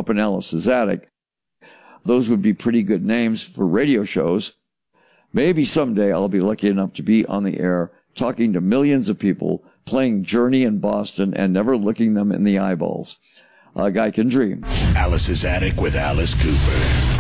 up in Alice's attic. Those would be pretty good names for radio shows. Maybe someday I'll be lucky enough to be on the air talking to millions of people, playing Journey in Boston and never looking them in the eyeballs. A guy can dream. Alice's Attic with Alice Cooper.